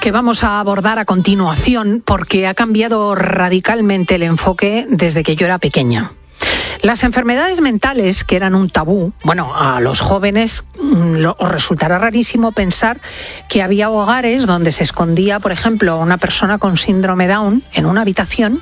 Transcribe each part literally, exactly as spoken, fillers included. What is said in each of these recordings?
que vamos a abordar a continuación porque ha cambiado radicalmente el enfoque desde que yo era pequeña. Las enfermedades mentales, que eran un tabú, bueno, a los jóvenes lo, os resultará rarísimo pensar que había hogares donde se escondía, por ejemplo, una persona con síndrome Down en una habitación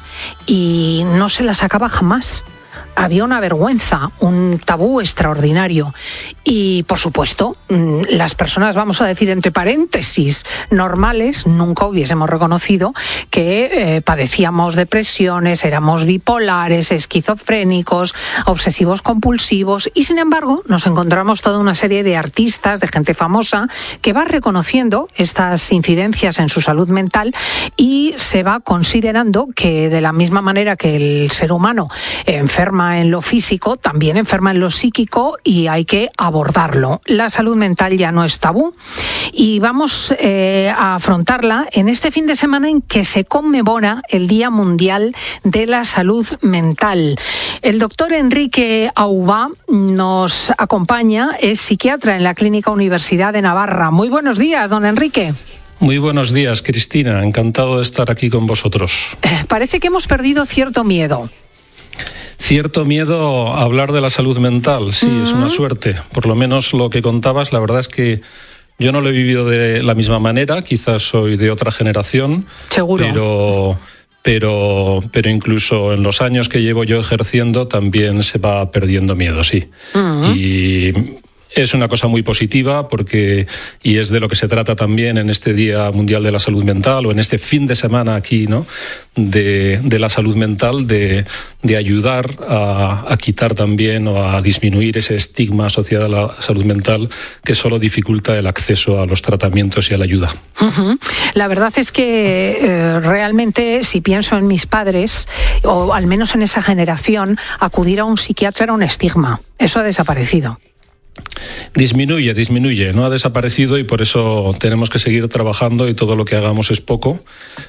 y no se la sacaba jamás. Había una vergüenza, un tabú extraordinario. Y, por supuesto, las personas, vamos a decir entre paréntesis, normales, nunca hubiésemos reconocido que eh, padecíamos depresiones, éramos bipolares, esquizofrénicos, obsesivos compulsivos. Y, sin embargo, nos encontramos toda una serie de artistas, de gente famosa, que va reconociendo estas incidencias en su salud mental y se va considerando que, de la misma manera que el ser humano enferma en lo físico, también enferma en lo psíquico y hay que abordarlo. La salud mental ya no es tabú y vamos eh, a afrontarla en este fin de semana en que se conmemora el Día Mundial de la Salud Mental. El doctor Enrique Aubá nos acompaña, es psiquiatra en la Clínica Universidad de Navarra. Muy buenos días, don Enrique. Muy buenos días, Cristina. Encantado de estar aquí con vosotros. Eh, parece que hemos perdido cierto miedo. Cierto miedo a hablar de la salud mental, sí, uh-huh. Es una suerte. Por lo menos lo que contabas, la verdad es que yo no lo he vivido de la misma manera, quizás soy de otra generación. Seguro. Pero, pero, pero incluso en los años que llevo yo ejerciendo también se va perdiendo miedo, sí. Uh-huh. Y es una cosa muy positiva porque, y es de lo que se trata también en este Día Mundial de la Salud Mental o en este fin de semana aquí, ¿no? De, de la salud mental, de, de ayudar a, a quitar también o a disminuir ese estigma asociado a la salud mental que solo dificulta el acceso a los tratamientos y a la ayuda. Uh-huh. La verdad es que eh, realmente, si pienso en mis padres, o al menos en esa generación, acudir a un psiquiatra era un estigma. Eso ha desaparecido. Disminuye, disminuye, no ha desaparecido y por eso tenemos que seguir trabajando y todo lo que hagamos es poco,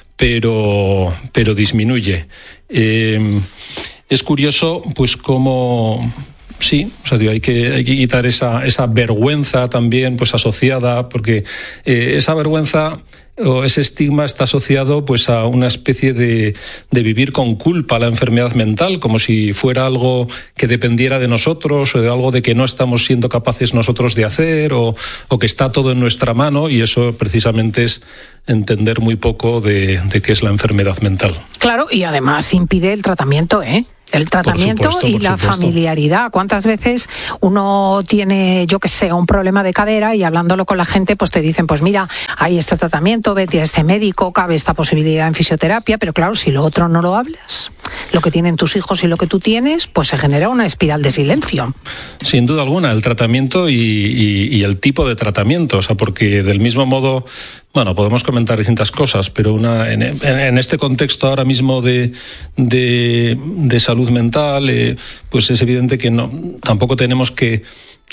pero, pero disminuye. Eh, es curioso, pues cómo... Sí, o sea, digo, hay que hay que quitar esa esa vergüenza también, pues asociada, porque eh, esa vergüenza o ese estigma está asociado pues a una especie de, de vivir con culpa la enfermedad mental, como si fuera algo que dependiera de nosotros o de algo de que no estamos siendo capaces nosotros de hacer o, o que está todo en nuestra mano, y eso precisamente es entender muy poco de, de qué es la enfermedad mental. Claro, y además impide el tratamiento, ¿eh? El tratamiento supuesto, y la supuesto. familiaridad. ¿Cuántas veces uno tiene, yo qué sé, un problema de cadera y hablándolo con la gente, pues te dicen, pues mira, hay este tratamiento, vete a este médico, cabe esta posibilidad en fisioterapia, pero claro, si lo otro no lo hablas, lo que tienen tus hijos y lo que tú tienes, pues se genera una espiral de silencio. Sin duda alguna, el tratamiento y, y, y el tipo de tratamiento, o sea, porque del mismo modo, bueno, podemos comentar distintas cosas, pero una en, en, en este contexto ahora mismo de, de, de salud mental, eh, pues es evidente que no, tampoco tenemos que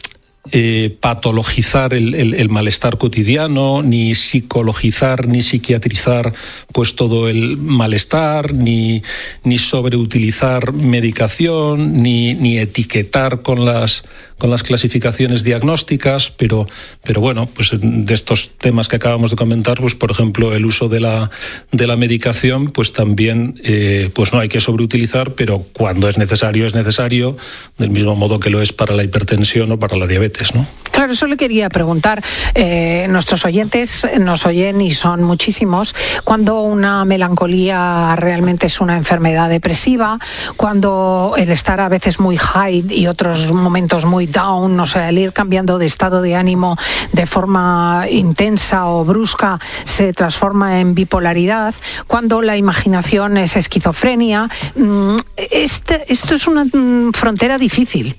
Eh, patologizar el, el, el malestar cotidiano, ni psicologizar ni psiquiatrizar pues todo el malestar, ni, ni sobreutilizar medicación, ni, ni etiquetar con las con las clasificaciones diagnósticas, pero, pero bueno, pues de estos temas que acabamos de comentar, pues por ejemplo el uso de la de la medicación, pues también eh, pues no hay que sobreutilizar, pero cuando es necesario es necesario, del mismo modo que lo es para la hipertensión o para la diabetes, ¿no? Claro, eso le quería preguntar. Eh, nuestros oyentes nos oyen y son muchísimos. Cuando una melancolía realmente es una enfermedad depresiva, cuando el estar a veces muy high y otros momentos muy down, o sea, el ir cambiando de estado de ánimo de forma intensa o brusca se transforma en bipolaridad, cuando la imaginación es esquizofrenia. Este, esto es una frontera difícil.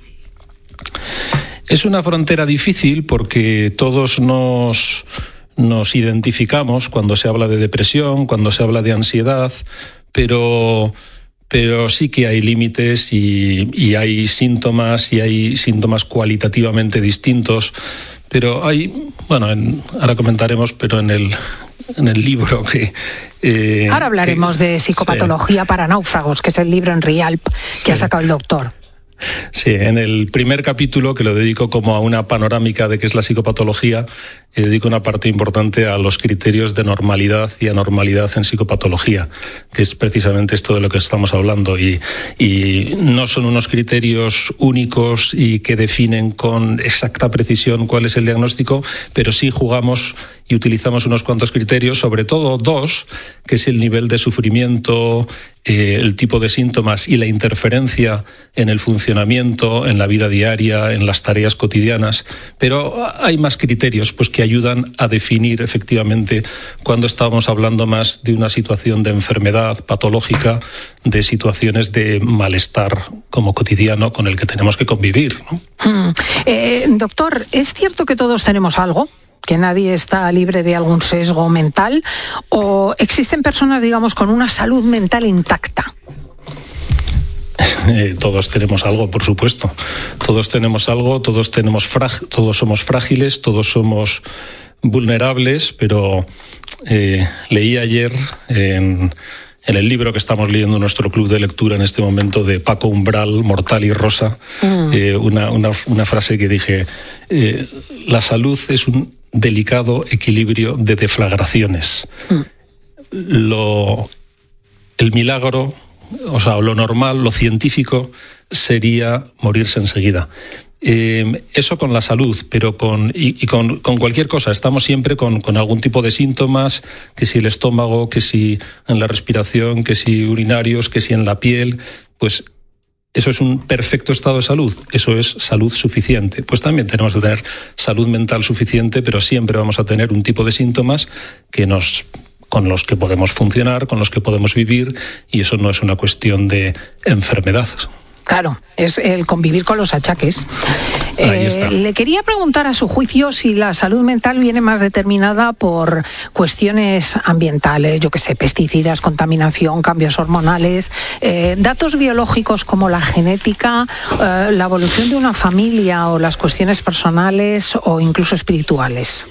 Es una frontera difícil porque todos nos, nos identificamos cuando se habla de depresión, cuando se habla de ansiedad, pero... pero sí que hay límites y, y hay síntomas y hay síntomas cualitativamente distintos, pero hay, bueno, en, ahora comentaremos, pero en el en el libro que... Eh, ahora hablaremos que, de psicopatología sí. para náufragos, que es el libro en Rialp que sí. ha sacado el doctor. Sí, en el primer capítulo, que lo dedico como a una panorámica de qué es la psicopatología, y dedico una parte importante a los criterios de normalidad y anormalidad en psicopatología, que es precisamente esto de lo que estamos hablando. Y, y no son unos criterios únicos y que definen con exacta precisión cuál es el diagnóstico, pero sí jugamos y utilizamos unos cuantos criterios, sobre todo dos, que es el nivel de sufrimiento, eh, el tipo de síntomas y la interferencia en el funcionamiento, en la vida diaria, en las tareas cotidianas. Pero hay más criterios pues, que ayudan a definir efectivamente cuando estamos hablando más de una situación de enfermedad patológica, de situaciones de malestar como cotidiano con el que tenemos que convivir, ¿no? Hmm. Eh, doctor, ¿es cierto que todos tenemos algo? ¿Que nadie está libre de algún sesgo mental? ¿O existen personas, digamos, con una salud mental intacta? Eh, todos tenemos algo, por supuesto. Todos tenemos algo, todos tenemos frag- todos somos frágiles, todos somos vulnerables, pero eh, leí ayer en, en el libro que estamos leyendo en nuestro club de lectura en este momento de Paco Umbral, Mortal y Rosa, mm. eh, una, una, una frase que dije, eh, la salud es un delicado equilibrio de deflagraciones. Mm. Lo, el milagro, o sea, lo normal, lo científico, sería morirse enseguida. Eh, eso con la salud, pero con, y, y con, con cualquier cosa. Estamos siempre con, con algún tipo de síntomas, que si el estómago, que si en la respiración, que si urinarios, que si en la piel, pues eso es un perfecto estado de salud, eso es salud suficiente. Pues también tenemos que tener salud mental suficiente, pero siempre vamos a tener un tipo de síntomas que nos, con los que podemos funcionar, con los que podemos vivir, y eso no es una cuestión de enfermedad. Claro, es el convivir con los achaques. Eh, le quería preguntar a su juicio si la salud mental viene más determinada por cuestiones ambientales, yo qué sé, pesticidas, contaminación, cambios hormonales, eh, datos biológicos como la genética, eh, la evolución de una familia o las cuestiones personales o incluso espirituales.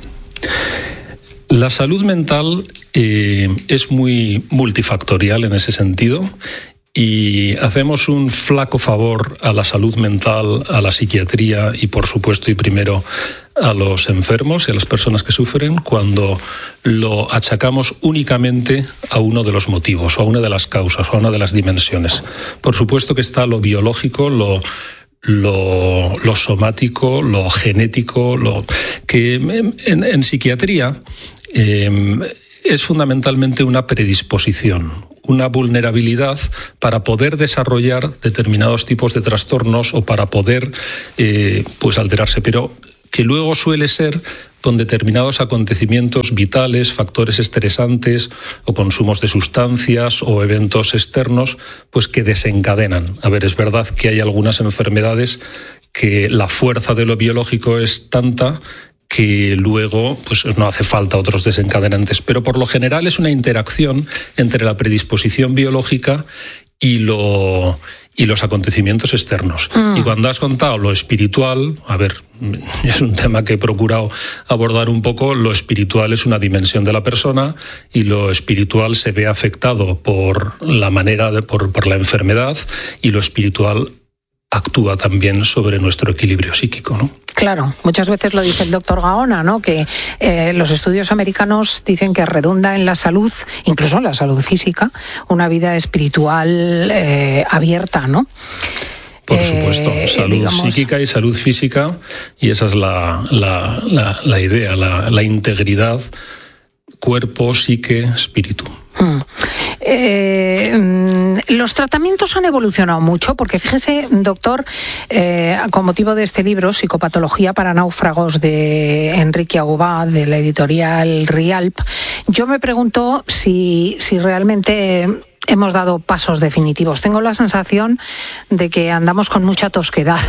La salud mental eh, es muy multifactorial en ese sentido. Y hacemos un flaco favor a la salud mental, a la psiquiatría y, por supuesto, y primero a los enfermos y a las personas que sufren cuando lo achacamos únicamente a uno de los motivos, o a una de las causas, o a una de las dimensiones. Por supuesto que está lo biológico, lo... Lo, lo somático, lo genético, lo que en, en, en psiquiatría eh, es fundamentalmente una predisposición, una vulnerabilidad para poder desarrollar determinados tipos de trastornos o para poder eh, pues alterarse, pero que luego suele ser con determinados acontecimientos vitales, factores estresantes o consumos de sustancias o eventos externos, pues que desencadenan. A ver, es verdad que hay algunas enfermedades que la fuerza de lo biológico es tanta que luego pues no hace falta otros desencadenantes, pero por lo general es una interacción entre la predisposición biológica y lo y los acontecimientos externos. Mm. Y cuando has contado lo espiritual, a ver, es un tema que he procurado abordar un poco, lo espiritual es una dimensión de la persona y lo espiritual se ve afectado por la manera de por, por la enfermedad, y lo espiritual actúa también sobre nuestro equilibrio psíquico, ¿no? Claro, muchas veces lo dice el doctor Gaona, ¿no? Que eh, los estudios americanos dicen que redunda en la salud, incluso en la salud física, una vida espiritual eh, abierta, ¿no? Por supuesto, eh, salud digamos... psíquica y salud física, y esa es la, la, la, la idea, la, la integridad, cuerpo, psique, espíritu. Hmm. Eh, los tratamientos han evolucionado mucho, porque fíjese, doctor, eh, con motivo de este libro, Psicopatología para náufragos, de Enrique Agubá, de la editorial Rialp, yo me pregunto si, si realmente hemos dado pasos definitivos. Tengo la sensación de que andamos con mucha tosquedad.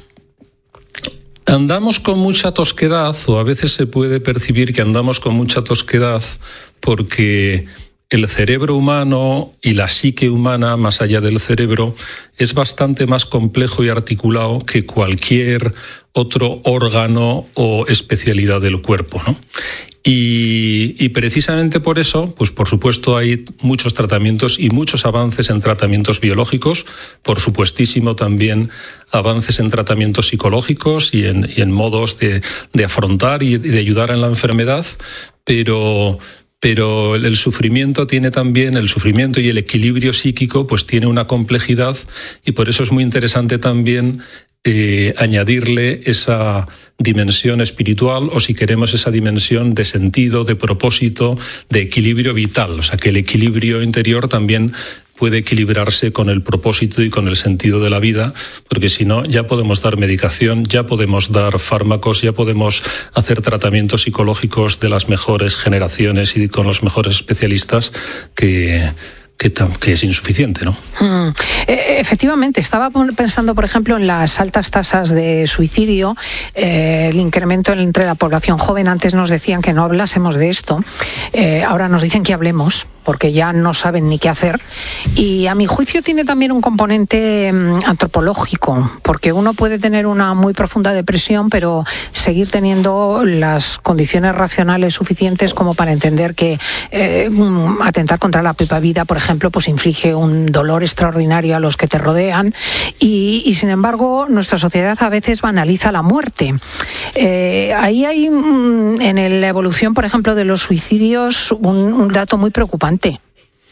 Andamos con mucha tosquedad, o a veces se puede percibir que andamos con mucha tosquedad porque el cerebro humano y la psique humana, más allá del cerebro, es bastante más complejo y articulado que cualquier otro órgano o especialidad del cuerpo, ¿no? Y, y precisamente por eso, pues por supuesto hay muchos tratamientos y muchos avances en tratamientos biológicos, por supuestísimo también avances en tratamientos psicológicos y en, y en modos de, de afrontar y de ayudar en la enfermedad, pero... Pero el sufrimiento tiene también, el sufrimiento y el equilibrio psíquico, pues tiene una complejidad, y por eso es muy interesante también eh, añadirle esa dimensión espiritual, o si queremos esa dimensión de sentido, de propósito, de equilibrio vital. O sea, que el equilibrio interior también puede equilibrarse con el propósito y con el sentido de la vida, porque si no, ya podemos dar medicación, ya podemos dar fármacos, ya podemos hacer tratamientos psicológicos de las mejores generaciones y con los mejores especialistas, que... Que, que es insuficiente, ¿no? Mm. Efectivamente, estaba pensando, por ejemplo, en las altas tasas de suicidio, eh, el incremento entre la población joven. Antes nos decían que no hablásemos de esto, eh, ahora nos dicen que hablemos, porque ya no saben ni qué hacer. Y a mi juicio tiene también un componente mm, antropológico, porque uno puede tener una muy profunda depresión, pero seguir teniendo las condiciones racionales suficientes como para entender que eh, atentar contra la propia vida, por ejemplo, ejemplo, pues inflige un dolor extraordinario a los que te rodean, y, y sin embargo nuestra sociedad a veces banaliza la muerte. Eh, ahí hay en la evolución, por ejemplo, de los suicidios un, un dato muy preocupante.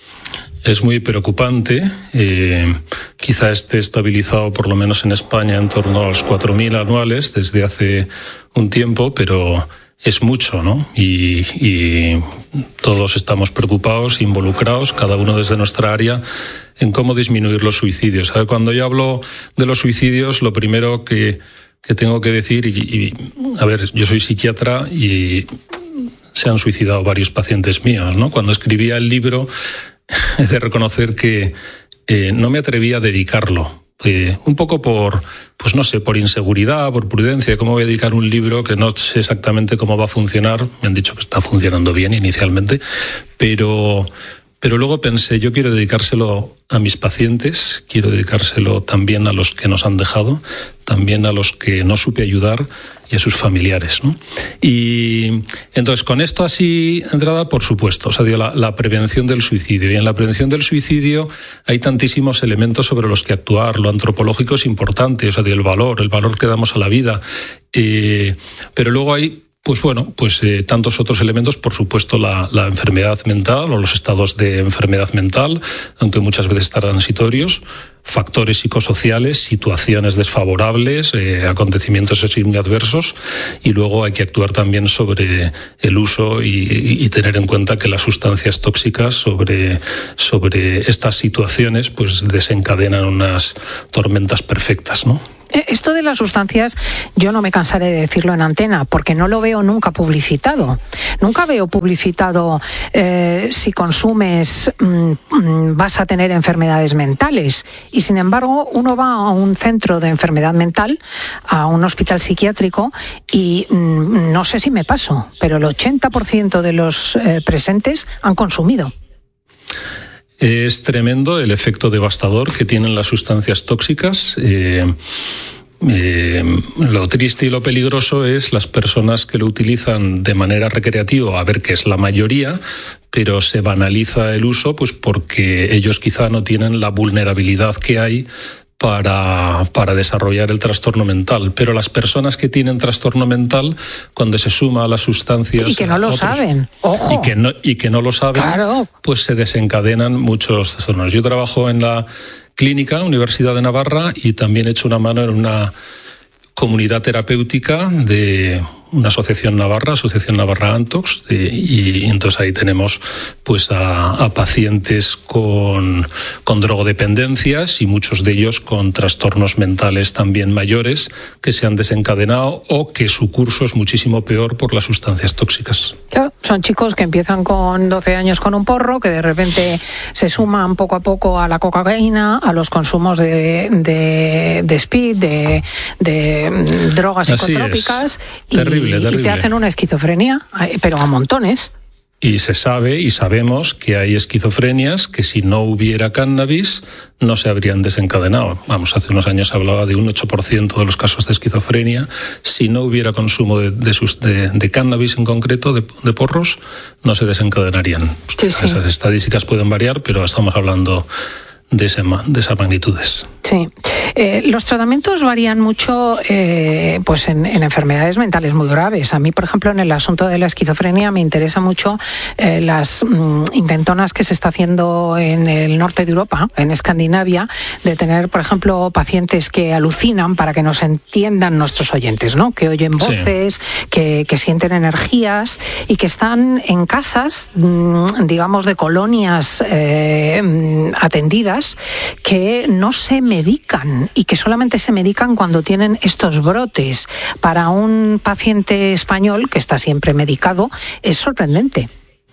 Es muy preocupante. Eh, quizá esté estabilizado, por lo menos en España, en torno a los cuatro mil anuales desde hace un tiempo, pero es mucho, ¿no? Y, y todos estamos preocupados, involucrados, cada uno desde nuestra área, en cómo disminuir los suicidios. ¿Sabe? Cuando yo hablo de los suicidios, lo primero que, que tengo que decir, y, y a ver, yo soy psiquiatra y se han suicidado varios pacientes míos, ¿no? Cuando escribía el libro, he de reconocer que eh, no me atrevía a dedicarlo. Eh, un poco por, pues no sé, por inseguridad, por prudencia. ¿Cómo voy a dedicar un libro que no sé exactamente cómo va a funcionar? Me han dicho que está funcionando bien inicialmente, pero, pero luego pensé, yo quiero dedicárselo a mis pacientes, quiero dedicárselo también a los que nos han dejado, también a los que no supe ayudar y a sus familiares, ¿no? Y entonces, con esto así entrada, por supuesto, o sea, digo, la, la prevención del suicidio. Y en la prevención del suicidio hay tantísimos elementos sobre los que actuar. Lo antropológico es importante, o sea, digo, el valor, el valor que damos a la vida. Eh, pero luego hay, pues bueno, pues eh, tantos otros elementos, por supuesto, la, la enfermedad mental o los estados de enfermedad mental, aunque muchas veces transitorios, factores psicosociales, situaciones desfavorables, eh, acontecimientos así muy adversos, y luego hay que actuar también sobre el uso y, y, y tener en cuenta que las sustancias tóxicas sobre, sobre estas situaciones pues desencadenan unas tormentas perfectas, ¿no? Esto de las sustancias, yo no me cansaré de decirlo en antena, porque no lo veo nunca publicitado. Nunca veo publicitado eh, si consumes mmm, vas a tener enfermedades mentales. Y sin embargo, uno va a un centro de enfermedad mental, a un hospital psiquiátrico, y mmm, no sé si me paso, pero el ochenta por ciento de los eh, presentes han consumido. Es tremendo el efecto devastador que tienen las sustancias tóxicas. Eh, eh, lo triste y lo peligroso es las personas que lo utilizan de manera recreativa, a ver, que es la mayoría, pero se banaliza el uso pues porque ellos quizá no tienen la vulnerabilidad que hay para, para desarrollar el trastorno mental. Pero las personas que tienen trastorno mental, cuando se suma a las sustancias... Y que no lo otros, saben, ojo. Y que no, y que no lo saben, claro, pues se desencadenan muchos trastornos. Yo trabajo en la clínica Universidad de Navarra y también he hecho una mano en una comunidad terapéutica de una asociación navarra, Asociación Navarra Antox, eh, y entonces ahí tenemos pues a, a pacientes con, con drogodependencias y muchos de ellos con trastornos mentales también mayores que se han desencadenado o que su curso es muchísimo peor por las sustancias tóxicas. Claro, son chicos que empiezan con doce años con un porro, que de repente se suman poco a poco a la cocaína, a los consumos de, de, de speed, de, de drogas psicotrópicas. Terrible, y, terrible. y te hacen una esquizofrenia, pero a montones. Y se sabe y sabemos que hay esquizofrenias que si no hubiera cannabis no se habrían desencadenado. Vamos, hace unos años se hablaba de un ocho por ciento de los casos de esquizofrenia. Si no hubiera consumo de, de, sus, de, de cannabis en concreto, de, de porros, no se desencadenarían. Sí, sí. Esas estadísticas pueden variar, pero estamos hablando de, ese, de esas magnitudes. Sí. Eh, los tratamientos varían mucho eh, pues en, en enfermedades mentales muy graves. A mí, por ejemplo, en el asunto de la esquizofrenia me interesa mucho eh, las mm, intentonas que se está haciendo en el norte de Europa, en Escandinavia, de tener, por ejemplo, pacientes que alucinan, para que nos entiendan nuestros oyentes, ¿no? Que oyen voces, sí. que, que sienten energías y que están en casas, mm, digamos, de colonias eh, atendidas, que no se medican y que solamente se medican cuando tienen estos brotes. Para un paciente español que está siempre medicado, es sorprendente.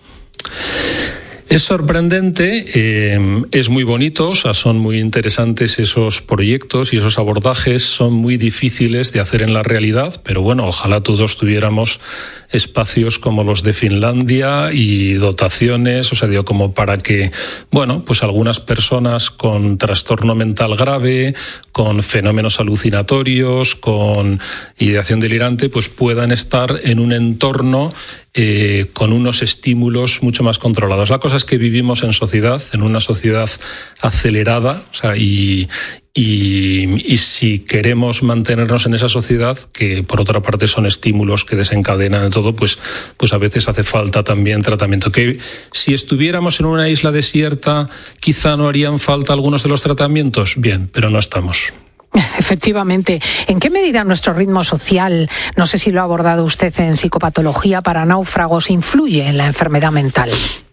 Es sorprendente, eh, es muy bonito, o sea, son muy interesantes esos proyectos y esos abordajes, son muy difíciles de hacer en la realidad, pero bueno, ojalá todos tuviéramos espacios como los de Finlandia y dotaciones, o sea, digo, como para que, bueno, pues algunas personas con trastorno mental grave, con fenómenos alucinatorios, con ideación delirante, pues puedan estar en un entorno Eh, con unos estímulos mucho más controlados. La cosa es que vivimos en sociedad, en una sociedad acelerada, o sea, y, y, y si queremos mantenernos en esa sociedad, que por otra parte son estímulos que desencadenan todo, pues, pues a veces hace falta también tratamiento. Que si estuviéramos en una isla desierta, quizá no harían falta algunos de los tratamientos, bien, pero no estamos. Efectivamente. ¿En qué medida nuestro ritmo social, no sé si lo ha abordado usted en psicopatología para náufragos, influye en la enfermedad mental?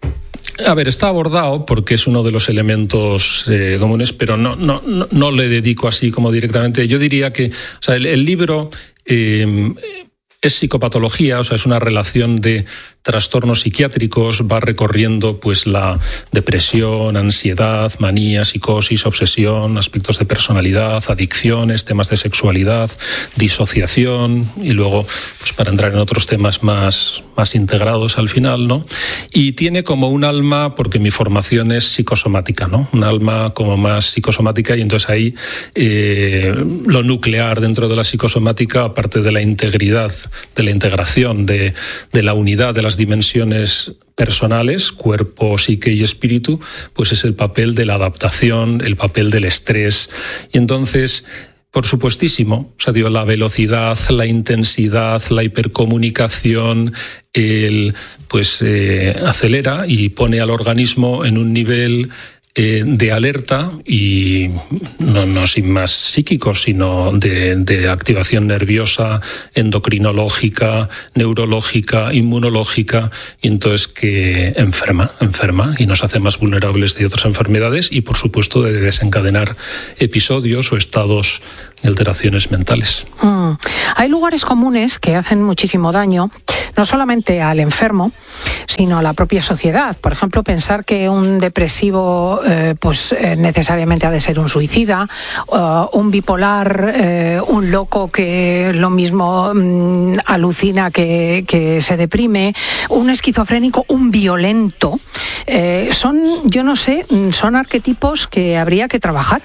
A ver, está abordado porque es uno de los elementos eh, comunes, pero no, no, no, no le dedico así como directamente. Yo diría que, o sea, el, el libro eh, es psicopatología, o sea, es una relación de trastornos psiquiátricos, va recorriendo pues la depresión, ansiedad, manía, psicosis, obsesión, aspectos de personalidad, adicciones, temas de sexualidad, disociación y luego pues para entrar en otros temas más, más integrados al final, ¿no? Y tiene como un alma, porque mi formación es psicosomática, ¿no? Un alma como más psicosomática y entonces ahí eh, lo nuclear dentro de la psicosomática, aparte de la integridad, de la integración, de, de la unidad de las dimensiones personales, cuerpo, psique y espíritu, pues es el papel de la adaptación, el papel del estrés. Y entonces, por supuestísimo, o sea, digo, la velocidad, la intensidad, la hipercomunicación, el, pues eh, acelera y pone al organismo en un nivel Eh, de alerta y no, no sin más psíquico, sino de, de activación nerviosa, endocrinológica, neurológica, inmunológica, y entonces que enferma, enferma y nos hace más vulnerables de otras enfermedades y, por supuesto, de desencadenar episodios o estados y alteraciones mentales. Mm. Hay lugares comunes que hacen muchísimo daño, no solamente al enfermo, sino a la propia sociedad. Por ejemplo, pensar que un depresivo eh, pues eh, necesariamente ha de ser un suicida, uh, un bipolar, eh, un loco que lo mismo mm, alucina que, que se deprime, un esquizofrénico, un violento. Eh, son, yo no sé, son arquetipos que habría que trabajar.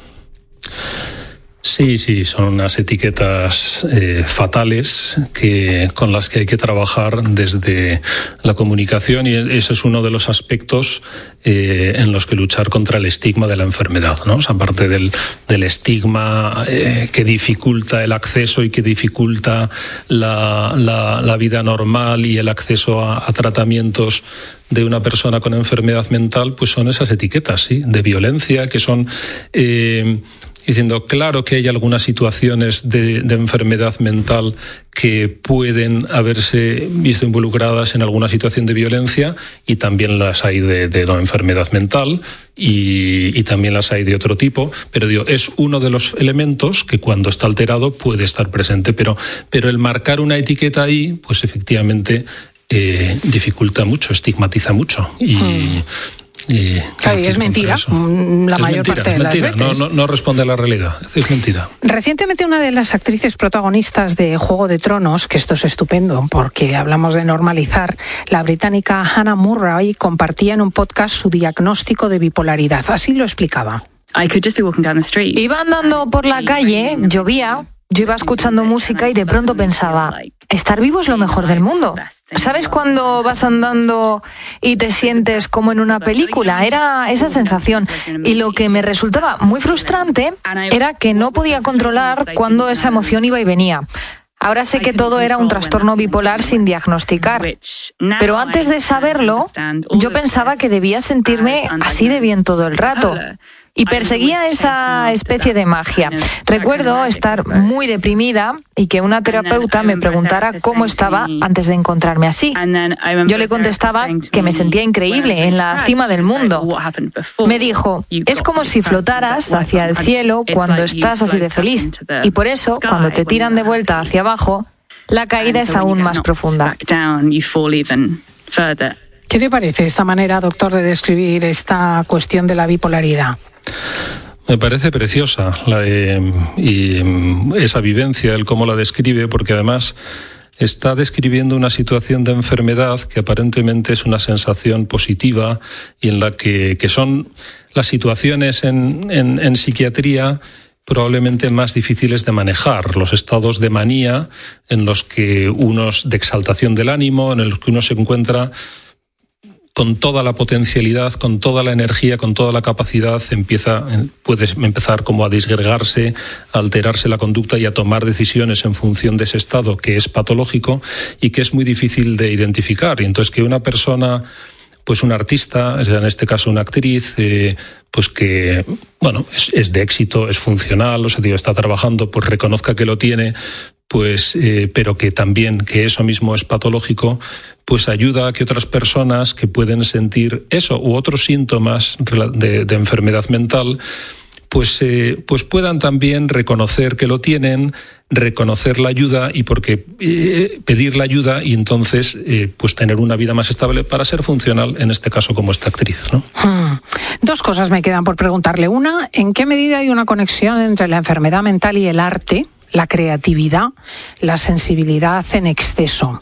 Sí, sí, son unas etiquetas eh, fatales que, con las que hay que trabajar desde la comunicación y ese es uno de los aspectos eh, en los que luchar contra el estigma de la enfermedad, ¿no? O sea, aparte del, del estigma eh, que dificulta el acceso y que dificulta la, la, la vida normal y el acceso a, a tratamientos de una persona con enfermedad mental, pues son esas etiquetas, ¿sí? De violencia, que son Eh, diciendo, claro que hay algunas situaciones de, de enfermedad mental que pueden haberse visto involucradas en alguna situación de violencia y también las hay de, de no enfermedad mental y, y también las hay de otro tipo, pero digo, es uno de los elementos que cuando está alterado puede estar presente, pero, pero el marcar una etiqueta ahí, pues efectivamente eh, dificulta mucho, estigmatiza mucho y... Hmm. Y, claro, y es mentira, la es mayor mentira, parte de es mentira. las veces. No, no, no responde a la realidad, es mentira. Recientemente una de las actrices protagonistas de Juego de Tronos, que esto es estupendo porque hablamos de normalizar, la británica Hannah Murray, compartía en un podcast su diagnóstico de bipolaridad. Así lo explicaba. Iba andando por la calle, llovía, yo iba escuchando música y de pronto pensaba, estar vivo es lo mejor del mundo. ¿Sabes cuando vas andando y te sientes como en una película? Era esa sensación. Y lo que me resultaba muy frustrante era que no podía controlar cuándo esa emoción iba y venía. Ahora sé que todo era un trastorno bipolar sin diagnosticar. Pero antes de saberlo, yo pensaba que debía sentirme así de bien todo el rato. Y perseguía esa especie de magia. Recuerdo estar muy deprimida y que una terapeuta me preguntara cómo estaba antes de encontrarme así. Yo le contestaba que me sentía increíble, en la cima del mundo. Me dijo, es como si flotaras hacia el cielo cuando estás así de feliz. Y por eso, cuando te tiran de vuelta hacia abajo, la caída es aún más profunda. ¿Qué te parece esta manera, doctor, de describir esta cuestión de la bipolaridad? Me parece preciosa la, eh, y esa vivencia, el cómo la describe, porque además está describiendo una situación de enfermedad que aparentemente es una sensación positiva y en la que, que son las situaciones en, en, en psiquiatría probablemente más difíciles de manejar, los estados de manía en los que unos de exaltación del ánimo, en los que uno se encuentra con toda la potencialidad, con toda la energía, con toda la capacidad, empieza, puede empezar como a disgregarse, a alterarse la conducta y a tomar decisiones en función de ese estado que es patológico y que es muy difícil de identificar. Y entonces que una persona, pues un artista, en este caso una actriz, eh, pues que bueno es, es de éxito, es funcional, o sea, digo, está trabajando, pues reconozca que lo tiene, pues eh, pero que también que eso mismo es patológico, pues ayuda a que otras personas que pueden sentir eso u otros síntomas de, de enfermedad mental, pues, eh, pues puedan también reconocer que lo tienen, reconocer la ayuda y porque eh, pedir la ayuda y entonces eh, pues tener una vida más estable para ser funcional, en este caso como esta actriz, ¿no? Hmm. Dos cosas me quedan por preguntarle. Una, ¿en qué medida hay una conexión entre la enfermedad mental y el arte, la creatividad, la sensibilidad en exceso?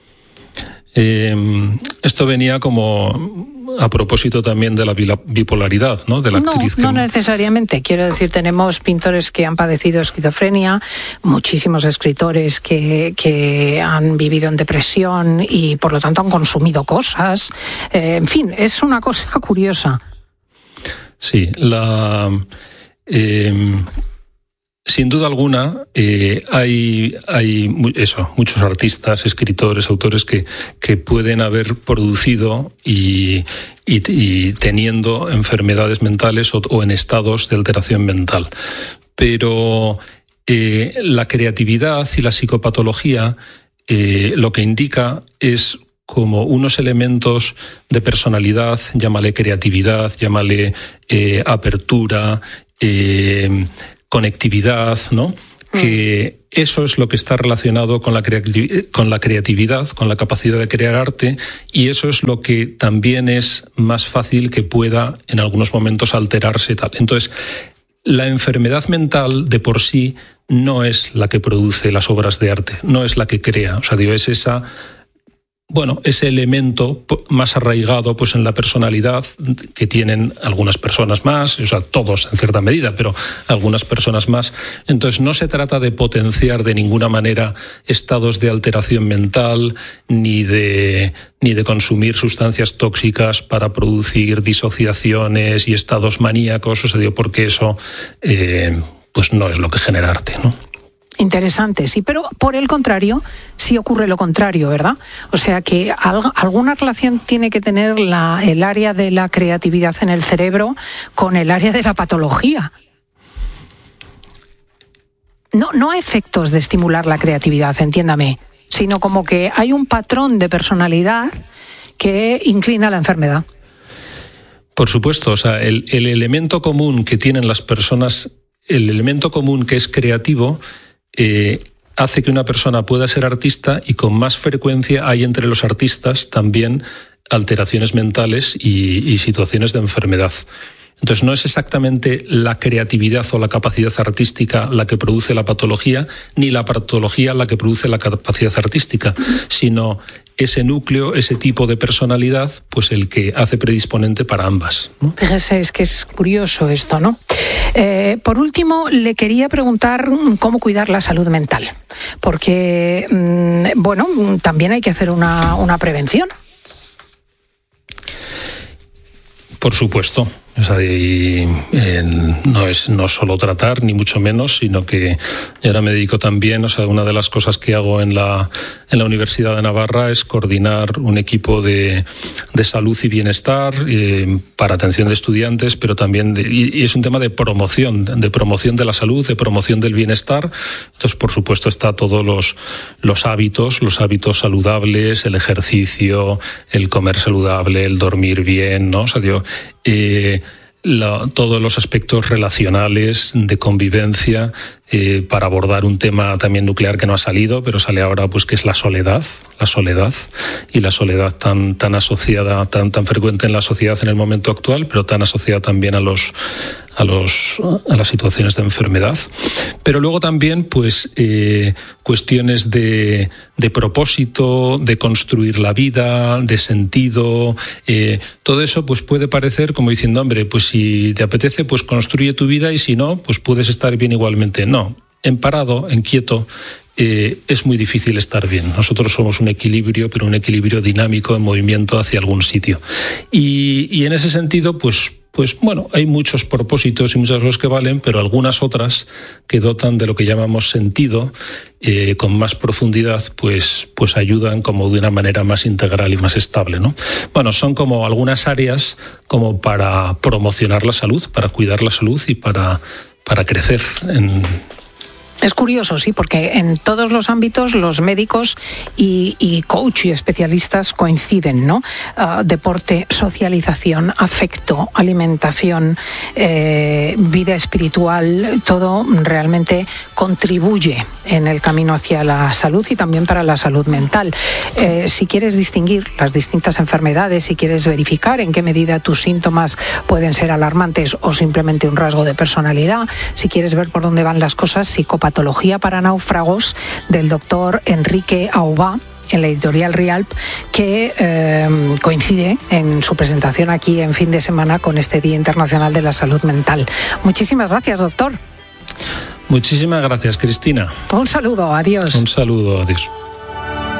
Eh, esto venía como a propósito también de la bipolaridad, ¿no? De la actriz. No, que... no necesariamente. Quiero decir, tenemos pintores que han padecido esquizofrenia, muchísimos escritores que, que han vivido en depresión y por lo tanto han consumido cosas. Eh, en fin, es una cosa curiosa. Sí, la... Eh, Sin duda alguna, eh, hay, hay eso, muchos artistas, escritores, autores que, que pueden haber producido y, y, y teniendo enfermedades mentales o, o en estados de alteración mental. Pero eh, la creatividad y la psicopatología eh, lo que indica es como unos elementos de personalidad, llámale creatividad, llámale eh, apertura, eh, conectividad, ¿no? Que eso es lo que está relacionado con la, creati- con la creatividad, con la capacidad de crear arte, y eso es lo que también es más fácil que pueda en algunos momentos alterarse tal. Entonces, la enfermedad mental de por sí no es la que produce las obras de arte, no es la que crea, o sea, digo, es esa... Bueno, ese elemento más arraigado pues en la personalidad que tienen algunas personas más, o sea, todos en cierta medida, pero algunas personas más. Entonces no se trata de potenciar de ninguna manera estados de alteración mental ni de, ni de consumir sustancias tóxicas para producir disociaciones y estados maníacos, o sea, digo, porque eso eh, pues no es lo que genera arte, ¿no? Interesante, sí, pero por el contrario, sí ocurre lo contrario, ¿verdad? O sea que algo, alguna relación tiene que tener la, el área de la creatividad en el cerebro con el área de la patología. No, no a efectos de estimular la creatividad, entiéndame, sino como que hay un patrón de personalidad que inclina a la enfermedad. Por supuesto, o sea, el, el elemento común que tienen las personas, el elemento común que es creativo, Eh, hace que una persona pueda ser artista y con más frecuencia hay entre los artistas también alteraciones mentales y, y situaciones de enfermedad. Entonces no es exactamente la creatividad o la capacidad artística la que produce la patología, ni la patología la que produce la capacidad artística, sino ese núcleo, ese tipo de personalidad, pues el que hace predisponente para ambas, ¿no? Fíjese, es que es curioso esto, ¿no? Eh, por último, le quería preguntar cómo cuidar la salud mental, porque, mmm, bueno, también hay que hacer una, una prevención. Por supuesto. O sea, y, eh, no es no solo tratar, ni mucho menos, sino que yo ahora me dedico también, o sea, una de las cosas que hago en la, en la Universidad de Navarra es coordinar un equipo de, de salud y bienestar eh, para atención de estudiantes, pero también, de, y, y es un tema de promoción, de promoción de la salud, de promoción del bienestar. Entonces, por supuesto, está todos los, los hábitos, los hábitos saludables, el ejercicio, el comer saludable, el dormir bien, ¿no? O sea, yo, eh, La, todos los aspectos relacionales, de convivencia, eh, para abordar un tema también nuclear que no ha salido, pero sale ahora, pues que es la soledad, la soledad, y la soledad tan, tan asociada, tan, tan frecuente en la sociedad en el momento actual, pero tan asociada también a los, a los, a las situaciones de enfermedad. Pero luego también, pues, eh, cuestiones de, de propósito, de construir la vida, de sentido, eh, todo eso, pues puede parecer como diciendo, hombre, pues si te apetece, pues construye tu vida, y si no, pues puedes estar bien igualmente. No, en parado, en quieto, eh, es muy difícil estar bien. Nosotros somos un equilibrio, pero un equilibrio dinámico en movimiento hacia algún sitio. Y, y en ese sentido, pues, pues bueno, hay muchos propósitos y muchas cosas que valen, pero algunas otras que dotan de lo que llamamos sentido, eh, con más profundidad, pues, pues ayudan como de una manera más integral y más estable, ¿no? Bueno, son como algunas áreas como para promocionar la salud, para cuidar la salud y para, para crecer en... Es curioso, sí, porque en todos los ámbitos los médicos y, y coach y especialistas coinciden, ¿no? Uh, deporte, socialización, afecto, alimentación, eh, vida espiritual, todo realmente contribuye en el camino hacia la salud y también para la salud mental. Eh, si quieres distinguir las distintas enfermedades, si quieres verificar en qué medida tus síntomas pueden ser alarmantes o simplemente un rasgo de personalidad, si quieres ver por dónde van las cosas, psicopatología Patología para náufragos del doctor Enrique Aubá, en la editorial Rialp, que eh, coincide en su presentación aquí en fin de semana con este Día Internacional de la Salud Mental. Muchísimas gracias, doctor. Muchísimas gracias, Cristina. Un saludo, adiós. Un saludo, adiós.